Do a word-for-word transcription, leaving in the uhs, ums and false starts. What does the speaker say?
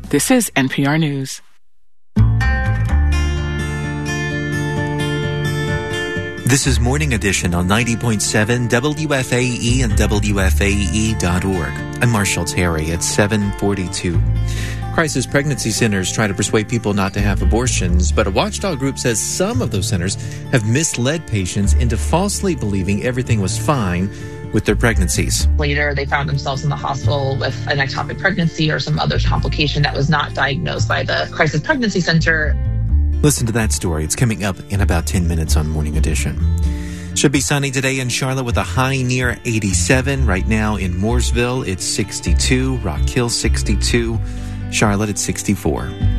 This is N P R News. This is Morning Edition on ninety point seven W F A E and W F A E dot org. I'm Marshall Terry at seven forty-two. Crisis pregnancy centers try to persuade people not to have abortions, but a watchdog group says some of those centers have misled patients into falsely believing everything was fine with their pregnancies. Later, they found themselves in the hospital with an ectopic pregnancy or some other complication that was not diagnosed by the crisis pregnancy center. Listen to that story. It's coming up in about ten minutes on Morning Edition. Should be sunny today in Charlotte with a high near eighty-seven. Right now in Mooresville, it's sixty-two. Rock Hill, sixty-two. Charlotte at sixty-four.